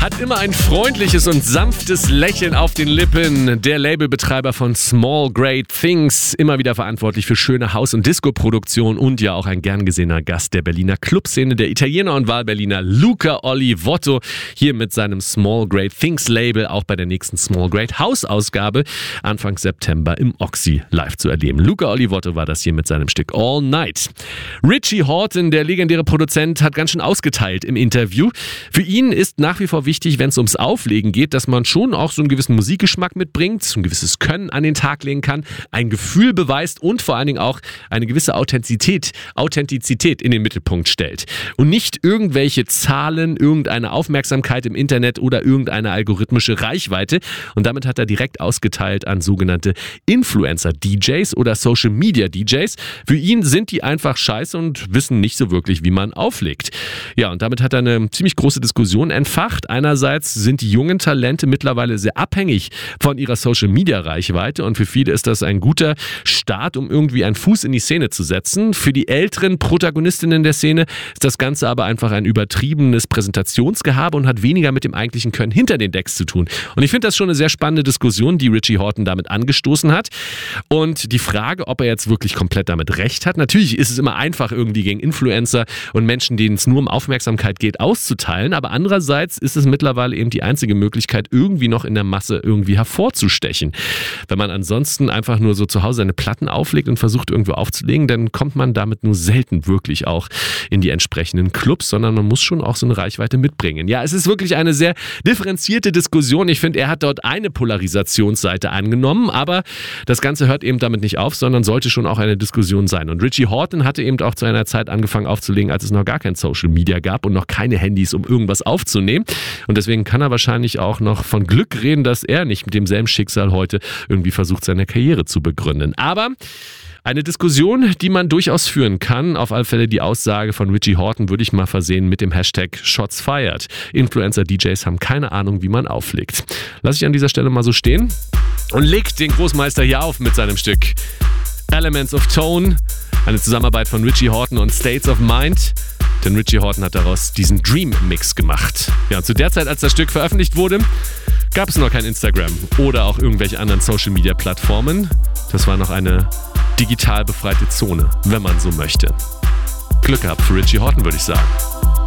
Hat immer ein freundliches und sanftes Lächeln auf den Lippen. Der Labelbetreiber von Small Great Things, immer wieder verantwortlich für schöne Haus- und Disco-Produktion und ja auch ein gern gesehener Gast der Berliner Clubszene, der Italiener und Wahlberliner Luca Olivotto, hier mit seinem Small Great Things Label auch bei der nächsten Small Great House Ausgabe Anfang September im Oxy live zu erleben. Luca Olivotto war das hier mit seinem Stück All Night. Richie Hawtin, der legendäre Produzent, hat ganz schön ausgeteilt im Interview. Für ihn ist nach wie vor wichtig, wenn es ums Auflegen geht, dass man schon auch so einen gewissen Musikgeschmack mitbringt, so ein gewisses Können an den Tag legen kann, ein Gefühl beweist und vor allen Dingen auch eine gewisse Authentizität in den Mittelpunkt stellt. Und nicht irgendwelche Zahlen, irgendeine Aufmerksamkeit im Internet oder irgendeine algorithmische Reichweite. Und damit hat er direkt ausgeteilt an sogenannte Influencer-DJs oder Social-Media-DJs. Für ihn sind die einfach scheiße und wissen nicht so wirklich, wie man auflegt. Ja, und damit hat er eine ziemlich große Diskussion entfacht. Einerseits sind die jungen Talente mittlerweile sehr abhängig von ihrer Social-Media-Reichweite und für viele ist das ein guter Start, um irgendwie einen Fuß in die Szene zu setzen. Für die älteren Protagonistinnen der Szene ist das Ganze aber einfach ein übertriebenes Präsentationsgehabe und hat weniger mit dem eigentlichen Können hinter den Decks zu tun. Und ich finde das schon eine sehr spannende Diskussion, die Richie Hawtin damit angestoßen hat. Und die Frage, ob er jetzt wirklich komplett damit recht hat, natürlich ist es immer einfach, irgendwie gegen Influencer und Menschen, denen es nur um Aufmerksamkeit geht, auszuteilen, aber andererseits ist es mittlerweile eben die einzige Möglichkeit, irgendwie noch in der Masse irgendwie hervorzustechen. Wenn man ansonsten einfach nur so zu Hause seine Platten auflegt und versucht irgendwo aufzulegen, dann kommt man damit nur selten wirklich auch in die entsprechenden Clubs, sondern man muss schon auch so eine Reichweite mitbringen. Ja, es ist wirklich eine sehr differenzierte Diskussion. Ich finde, er hat dort eine Polarisationsseite angenommen, aber das Ganze hört eben damit nicht auf, sondern sollte schon auch eine Diskussion sein. Und Richie Hawtin hatte eben auch zu einer Zeit angefangen aufzulegen, als es noch gar kein Social Media gab und noch keine Handys, um irgendwas aufzunehmen. Und deswegen kann er wahrscheinlich auch noch von Glück reden, dass er nicht mit demselben Schicksal heute irgendwie versucht, seine Karriere zu begründen. Aber eine Diskussion, die man durchaus führen kann. Auf alle Fälle die Aussage von Richie Hawtin würde ich mal versehen mit dem Hashtag Shots Fired. Influencer-DJs haben keine Ahnung, wie man auflegt. Lass ich an dieser Stelle mal so stehen und legt den Großmeister hier auf mit seinem Stück Elements of Tone. Eine Zusammenarbeit von Richie Hawtin und States of Mind. Denn Richie Hawtin hat daraus diesen Dream-Mix gemacht. Ja, und zu der Zeit, als das Stück veröffentlicht wurde, gab es noch kein Instagram oder auch irgendwelche anderen Social-Media-Plattformen. Das war noch eine digital befreite Zone, wenn man so möchte. Glück gehabt für Richie Hawtin, würde ich sagen.